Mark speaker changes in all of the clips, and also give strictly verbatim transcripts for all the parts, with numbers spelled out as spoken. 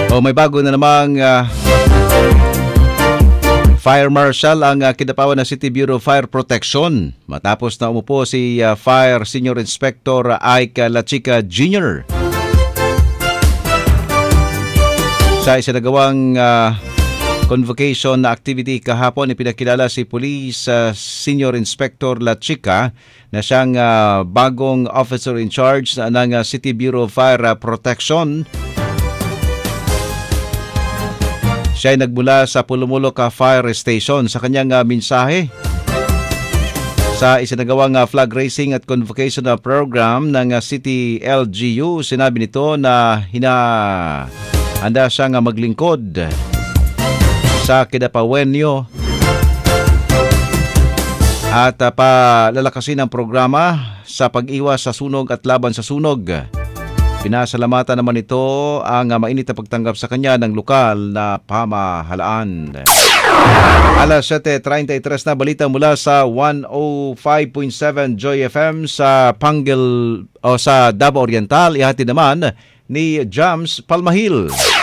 Speaker 1: O may bago na namang uh, Fire Marshal ang uh, kinapawan ng City Bureau of Fire Protection matapos na umupo si uh, Fire Senior Inspector Ike Lachica Junior Sa isinagawang uh, convocation na activity kahapon, ipinakilala si Police uh, Senior Inspector Lachica na siyang uh, bagong officer in charge ng uh, City Bureau of Fire uh, Protection. Siya ay nagmula sa Pulumulok Fire Station. Sa kanyang uh, mensahe sa isinagawang uh, flag raising at convocation uh, program ng uh, City L G U, sinabi nito na hina handa siyang uh, maglingkod sa kinapawenyo at uh, palalakasin ang programa sa pag-iwas sa sunog at laban sa sunog. Pinasalamatan naman ito ang mainit na pagtanggap sa kanya ng lokal na pamahalaan. Alas siyete treinta y tres na balita mula sa one oh five point seven Joy F M sa Pangal o sa Davao Oriental. Ihati naman ni Jams Palmahil.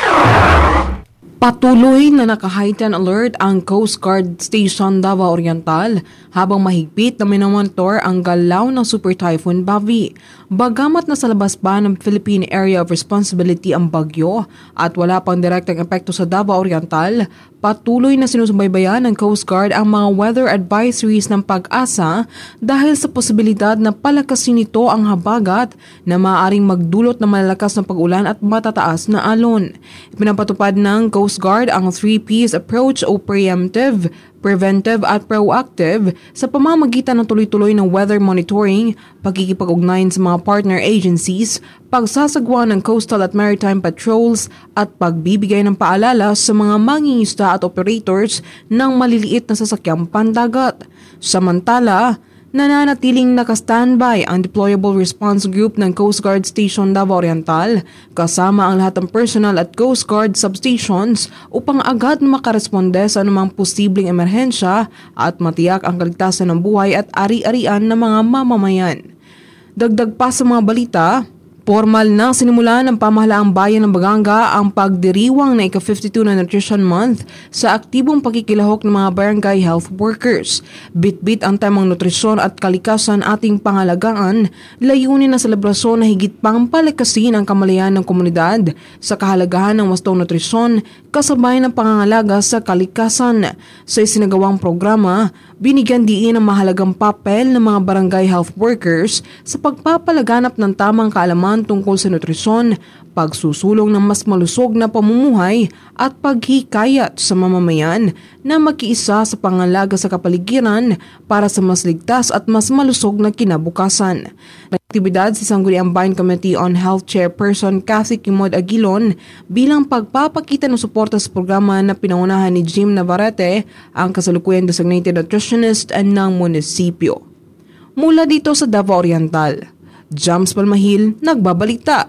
Speaker 2: Patuloy na naka-heightened alert ang Coast Guard Station Davao Oriental habang mahigpit na minamonitor ang galaw ng Super Typhoon Bavi. Bagamat na sa labas pa ng Philippine Area of Responsibility ang bagyo at wala pang direktang epekto sa Davao Oriental, patuloy na sinusubaybayan ng Coast Guard ang mga weather advisories ng Pag-asa dahil sa posibilidad na palakasin nito ang habagat na maaaring magdulot ng malalakas na pag-ulan at matataas na alon. Ipinapatupad ng Coast Guard ang three P's approach o preemptive, preventive at proactive sa pamamagitan ng tuloy-tuloy ng weather monitoring, pagkikipag-ugnayan sa mga partner agencies, pagsasagwa ng coastal at maritime patrols at pagbibigay ng paalala sa mga mangingisda at operators ng maliliit na sasakyang pandagat. Samantala, nananatiling naka-standby ang Deployable Response Group ng Coast Guard Station Davao Oriental kasama ang lahat ng personnel at Coast Guard substations upang agad makaresponde sa anumang posibleng emerhensya at matiyak ang kaligtasan ng buhay at ari-arian ng mga mamamayan. Dagdag pa sa mga balita, formal na sinimula ng pamahalaang bayan ng Baganga ang pagdiriwang na ika fifty-two na Nutrition Month sa aktibong pagkikilahok ng mga barangay health workers. Bit-bit ang temang nutrisyon at kalikasan ating pangalagaan, layunin na selebrasyon na higit pang palakasin ang kamalayan ng komunidad sa kahalagahan ng wastong nutrisyon kasabay ng pangangalaga sa kalikasan. Sa isinagawang programa, binigyan diin ang mahalagang papel ng mga barangay health workers sa pagpapalaganap ng tamang kaalaman tungkol sa nutrisyon, pagsusulong ng mas malusog na pamumuhay at paghikayat sa mamamayan na makiisa sa pangalaga sa kapaligiran para sa mas ligtas at mas malusog na kinabukasan. Aktibidad si Sangguniang Bayan Committee on Health Chairperson Cathy Kimod Aguilon bilang pagpapakita ng suporta sa programa na pinangunahan ni Jim Navarrete, ang kasalukuyang designated nutritionist ng munisipyo. Mula dito sa Davao Oriental, Jams Palmahil, nagbabalita.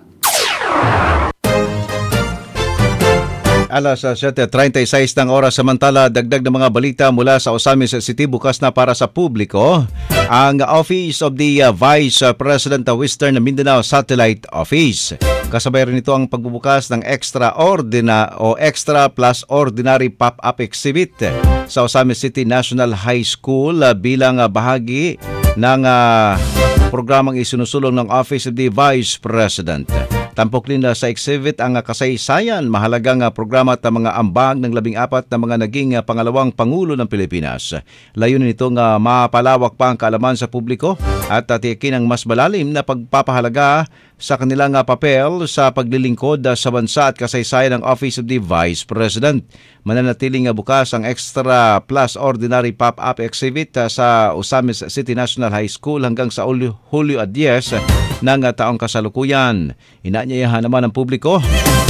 Speaker 1: Alas siyete treinta y seis ng oras, samantala dagdag ng mga balita mula sa Osamis City bukas na para sa publiko ang Office of the Vice President of Western Mindanao Satellite Office. Kasabay rin ito ang pagbubukas ng extraordinary o extra plus ordinary pop-up exhibit sa Osamis City National High School bilang bahagi ng uh, programang isinusulong ng Office of the Vice President. Tampok din sa exhibit ang kasaysayan, mahalagang programa at mga ambag ng labing apat na mga naging pangalawang Pangulo ng Pilipinas. Layunin nitong mapalawak pa ang kaalaman sa publiko at tiyakin ang mas malalim na pagpapahalaga sa kanilang papel sa paglilingkod sa bansa at kasaysayan ng Office of the Vice President. Mananatiling bukas ang extra plus ordinary pop-up exhibit sa Osamis City National High School hanggang sa Hulyo ten ng taong kasalukuyan. Inaanyayahan naman ng publiko,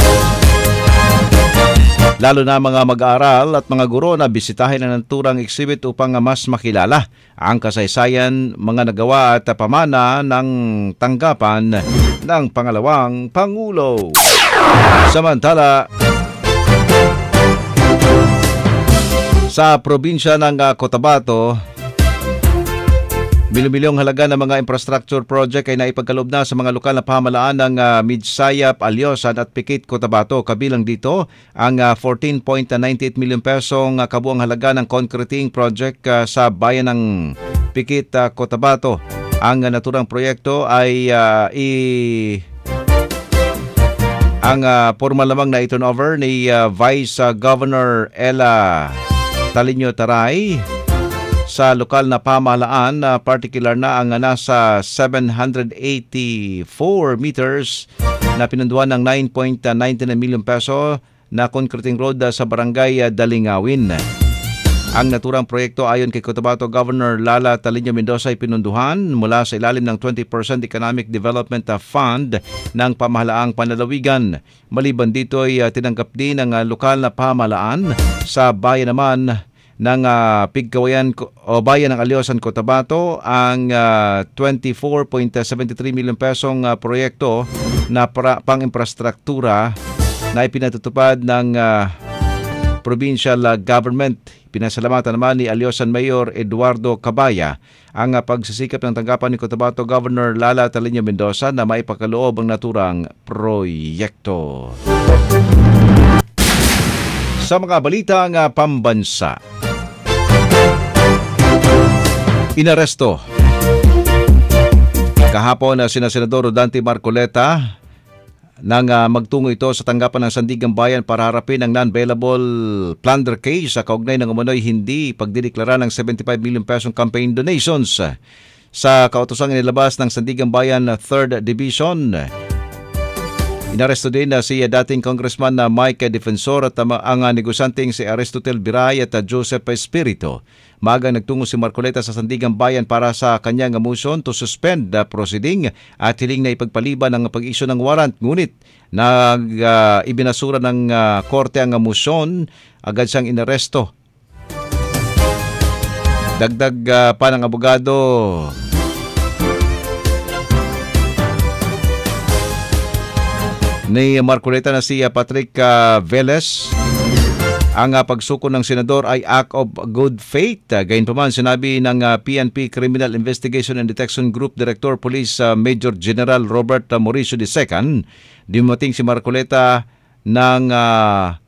Speaker 1: lalo na mga mag-aaral at mga guro, na bisitahin ang naturang exhibit upang mas makilala ang kasaysayan, mga nagawa at pamana ng tanggapan ng pangalawang Pangulo. Samantala, sa probinsya ng Cotabato, Milyon-milyong halaga ng mga infrastructure project ay naipagkaloob na sa mga lokal na pamahalaan ng uh, Midsayap, Alyosan at Pikit, Cotabato. Kabilang dito ang uh, fourteen point nine eight million pesong uh, kabuang halaga ng concreting project uh, sa bayan ng Pikit, uh, Cotabato. Ang uh, naturang proyekto ay uh, i ang uh, formal lamang na i-turnover ni uh, Vice uh, Governor Ella Talinio Taray sa lokal na pamahalaan, na uh, particular na ang uh, nasa seven hundred eighty-four meters na pinunduan ng nine point nine nine million peso na concreting road uh, sa barangay uh, Dalingawin. Ang naturang proyekto ayon kay Cotabato Governor Lala Talinio Mendoza ay pinunduhan mula sa ilalim ng twenty percent Economic Development Fund ng pamahalaang panlalawigan. Maliban dito ay uh, tinanggap din ng uh, lokal na pamahalaan sa bayan naman ng uh, Pigkawayan o bayan ng Alyosan, Cotabato ang uh, twenty-four point seven three million pesong uh, proyekto na para, pang-infrastruktura na ipinatutupad ng uh, provincial uh, government. Pinasalamatan naman ni Alyosan Mayor Eduardo Cabaya ang uh, pagsisikap ng tanggapan ni Cotabato Governor Lala Talinio Mendoza na maipakaloob ang naturang proyekto. Sa mga balitang uh, pambansa, inaresto kahapon na sina Senador Rodante Marcoleta nang uh, magtungo ito sa tanggapan ng Sandigang Bayan para harapin ang non-bailable plunder case sa kaugnay ng umano'y hindi pagdideklara ng seventy-five million pesong campaign donations. Sa kautosang inilabas ng Sandigang Bayan third Division, inaresto din na si dating Congressman na Mike Defensor at ang negosyanteng si Aristotel Biray at Joseph Espirito. Maagang nagtungo si Marcoleta sa Sandigang Bayan para sa kanyang motion to suspend the proceeding at hiling na ipagpaliban ang pag-issue ng warrant. Ngunit nag uh, ibinasura ng uh, korte ang motion, agad siyang inaresto. Dagdag uh, pa ng abogado ni Marcoleta na si Patrick uh, Velez, ang uh, pagsuko ng senador ay act of good faith. Uh, Gayunpaman, sinabi ng uh, P N P Criminal Investigation and Detection Group Director Police uh, Major General Robert uh, Mauricio the second, dumating si Marcoleta ng uh,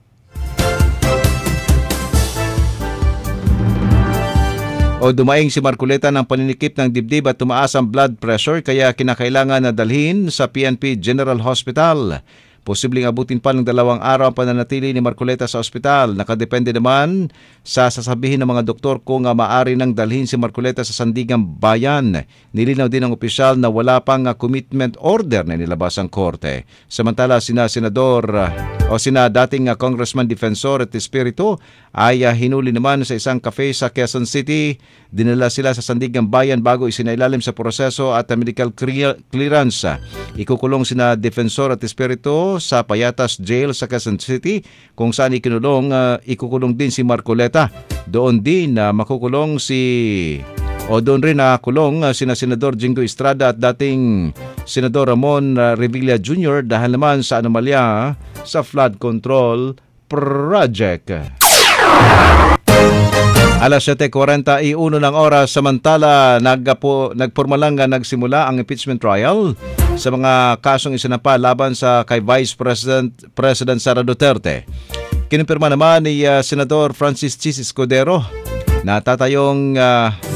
Speaker 1: o dumaing si Marcoleta ng paninikip ng dibdib at tumaas ang blood pressure kaya kinakailangan na dalhin sa P N P General Hospital. Posibleng abutin pa ng dalawang araw ang pananatili ni Marcoleta sa ospital. Nakadepende naman sa sasabihin ng mga doktor kung uh, maaari nang dalhin si Marcoleta sa Sandigang Bayan. Nilinaw din ng opisyal na wala pang uh, commitment order na nilabas ang korte. Samantala, sina Senador uh, o sina dating uh, Congressman Defensor at Espiritu ay uh, hinuli naman sa isang cafe sa Quezon City. Dinala sila sa Sandigang Bayan bago isinailalim sa proseso at uh, medical clearance. Ikukulong sina Defensor at Espiritu sa Payatas Jail sa Quezon City kung saan ikinulong, uh, ikukulong din si Marcoleta. Doon din uh, makukulong si o doon rin nakulong uh, sina Senador Jingo Estrada at dating Senador Ramon uh, Revilla Junior dahil naman sa anomalya uh, sa flood control project. Alas siyete kuwarenta y uno ng oras, samantala nagpo, nagporma lang nga nagsimula ang impeachment trial sa mga kasong isinampa laban sa kay Vice President President Sara Duterte. Kinumpirma naman ni uh, Senador Francis Chis Escudero na tatayong uh,